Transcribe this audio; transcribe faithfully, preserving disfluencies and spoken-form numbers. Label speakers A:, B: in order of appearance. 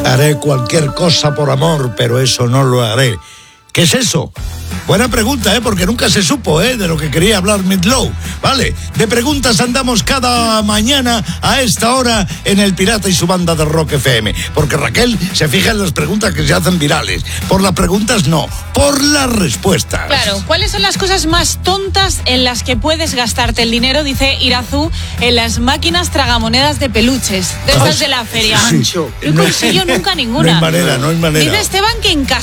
A: Haré cualquier cosa por amor, pero eso no lo haré. ¿Qué es eso? Buena pregunta, ¿eh? Porque nunca se supo, ¿eh? De lo que quería hablar Midlow. Vale, de preguntas andamos cada mañana a esta hora en El Pirata y su banda de Rock F M. Porque Raquel se fija en las preguntas que se hacen virales. Por las preguntas no, por las respuestas.
B: Claro, ¿cuáles son las cosas más tontas en las que puedes gastarte el dinero? Dice Irazú, en las máquinas tragamonedas de peluches, de esas de la feria.
A: Sí.
B: No consigo nunca ninguna.
A: No hay manera, no hay manera.
B: Dice Esteban que en casa.